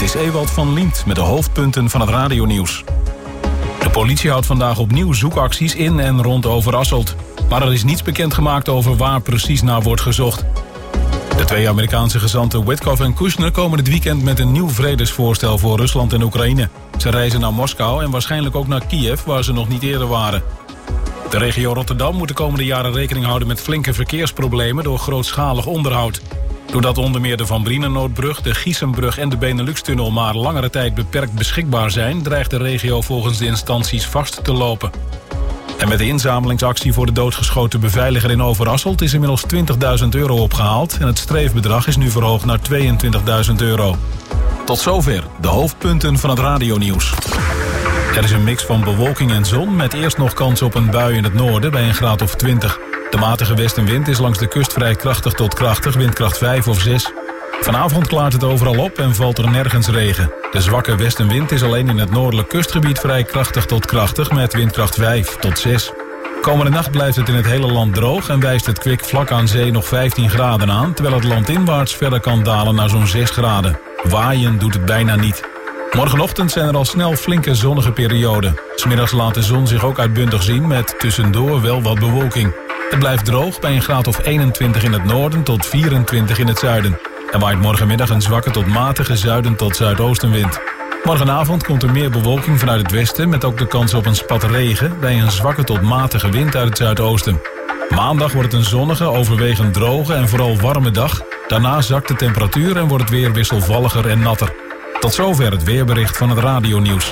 Dit is Ewald van Liemt met de hoofdpunten van het radionieuws. De politie houdt vandaag opnieuw zoekacties in en rond Overasselt. Maar er is niets bekendgemaakt over waar precies naar wordt gezocht. De 2 Amerikaanse gezanten Witkoff en Kushner komen dit weekend met een nieuw vredesvoorstel voor Rusland en Oekraïne. Ze reizen naar Moskou en waarschijnlijk ook naar Kiev, waar ze nog niet eerder waren. De regio Rotterdam moet de komende jaren rekening houden met flinke verkeersproblemen door grootschalig onderhoud. Doordat onder meer de Van Brienenoordbrug, de Giesenbrug en de Benelux-tunnel maar langere tijd beperkt beschikbaar zijn, dreigt de regio volgens de instanties vast te lopen. En met de inzamelingsactie voor de doodgeschoten beveiliger in Overasselt is inmiddels €20.000 opgehaald en het streefbedrag is nu verhoogd naar €22.000. Tot zover de hoofdpunten van het radionieuws. Er is een mix van bewolking en zon met eerst nog kans op een bui in het noorden bij een graad of 20. De matige westenwind is langs de kust vrij krachtig tot krachtig, windkracht 5 of 6. Vanavond klaart het overal op en valt er nergens regen. De zwakke westenwind is alleen in het noordelijk kustgebied vrij krachtig tot krachtig met windkracht 5 tot 6. Komende nacht blijft het in het hele land droog en wijst het kwik vlak aan zee nog 15 graden aan, terwijl het landinwaarts verder kan dalen naar zo'n 6 graden. Waaien doet het bijna niet. Morgenochtend zijn er al snel flinke zonnige perioden. 's Middags laat de zon zich ook uitbundig zien met tussendoor wel wat bewolking. Het blijft droog bij een graad of 21 in het noorden tot 24 in het zuiden. Er waait morgenmiddag een zwakke tot matige zuiden tot zuidoostenwind. Morgenavond komt er meer bewolking vanuit het westen met ook de kans op een spat regen bij een zwakke tot matige wind uit het zuidoosten. Maandag wordt het een zonnige, overwegend droge en vooral warme dag. Daarna zakt de temperatuur en wordt het weer wisselvalliger en natter. Tot zover het weerbericht van het radionieuws.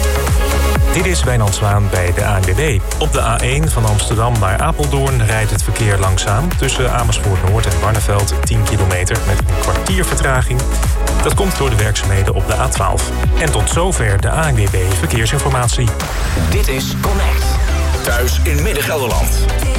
Dit is Wijnand Zwaan bij de ANWB. Op de A1 van Amsterdam naar Apeldoorn rijdt het verkeer langzaam. Tussen Amersfoort Noord en Barneveld 10 kilometer met een kwartier vertraging. Dat komt door de werkzaamheden op de A12. En tot zover de ANWB Verkeersinformatie. Dit is Connect. Thuis in Midden-Gelderland.